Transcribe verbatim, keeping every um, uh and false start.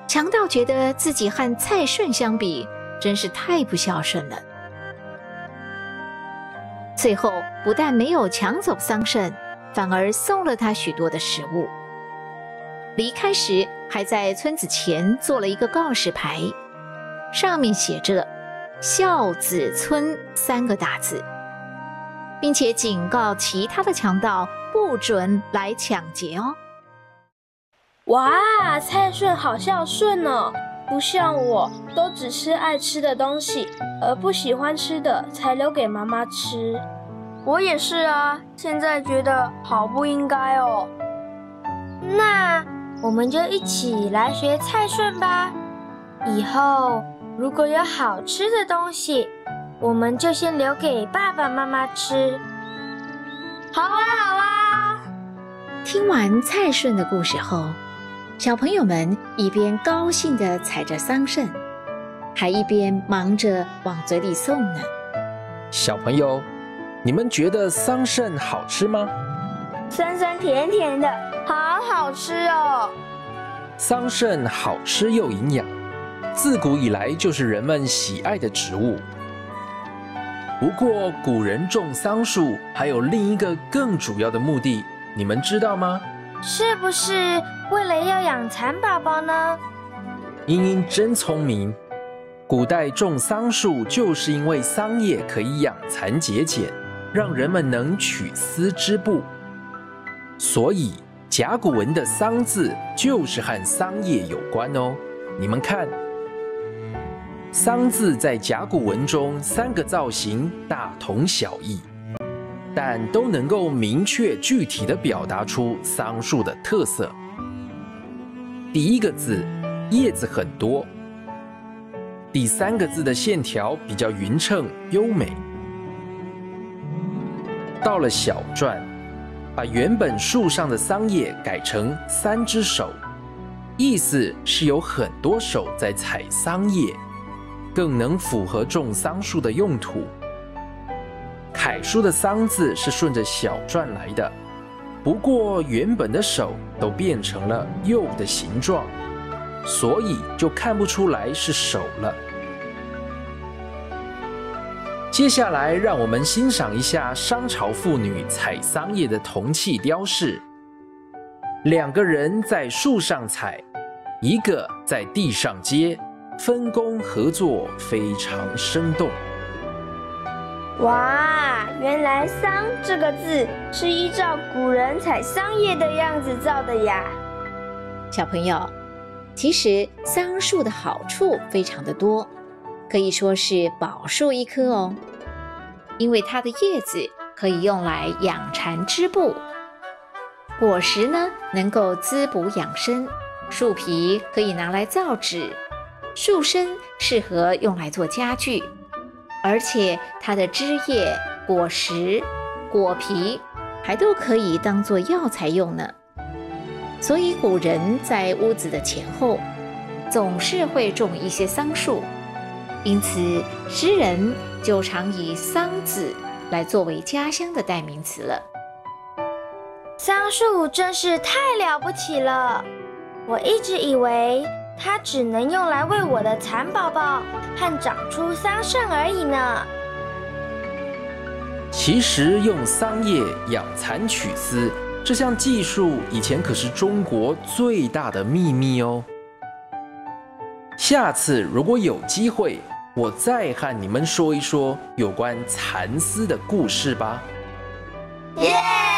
强盗觉得自己和蔡顺相比，真是太不孝顺了。最后不但没有抢走桑葚，反而送了他许多的食物。离开时，还在村子前做了一个告示牌，上面写着“孝子村”三个大字，并且警告其他的强盗不准来抢劫哦。 哇，蔡顺好孝顺哦，不像我，都只吃爱吃的东西，而不喜欢吃的才留给妈妈吃。 我也是啊，现在觉得好不应该哦。 那我们就一起来学蔡顺吧。以后如果有好吃的东西，我们就先留给爸爸妈妈吃。 好啊，好啊。 听完蔡顺的故事后，小朋友们一边高兴地采着桑葚，还一边忙着往嘴里送呢。 小朋友，你们觉得桑葚好吃吗？ 酸酸甜甜的，好好吃哦。 桑葚好吃又营养，自古以来就是人们喜爱的植物。不过，古人种桑树还有另一个更主要的目的，你们知道吗？ 是不是为了要养蚕宝宝呢？ 茵茵真聪明。古代种桑树就是因为桑叶可以养蚕节俭，让人们能取丝织布。所以甲骨文的桑字就是和桑叶有关哦。你们看，桑字在甲骨文中三个造型大同小异，但都能够明确具体地表达出桑树的特色。第一个字叶子很多，第三个字的线条比较匀称优美。到了小篆，把原本树上的桑叶改成三只手，意思是有很多手在采桑叶，更能符合种桑树的用途。楷书的桑字是顺着小篆来的，不过原本的手都变成了柚的形状，所以就看不出来是手了。接下来，让我们欣赏一下商朝妇女采桑叶的铜器雕饰。两个人在树上采，一个在地上接，分工合作，非常生动。 哇，原来“桑”这个字是依照古人采桑叶的样子造的呀。 小朋友，其实桑树的好处非常的多，可以说是宝树一棵哦。因为它的叶子可以用来养蚕织布，果实呢能够滋补养生，树皮可以拿来造纸，树身适合用来做家具，而且它的枝叶、果实、果皮还都可以当作药材用呢。所以古人在屋子的前后总是会种一些桑树，因此诗人就常以桑字来作为家乡的代名词了。 桑树真是太了不起了，我一直以为它只能用来喂我的蚕宝宝和长出桑葚而已呢。 其实用桑叶养蚕取丝这项技术以前可是中国最大的秘密哦。下次如果有机会，我再和你们说一说有关蚕丝的故事吧。 耶、yeah!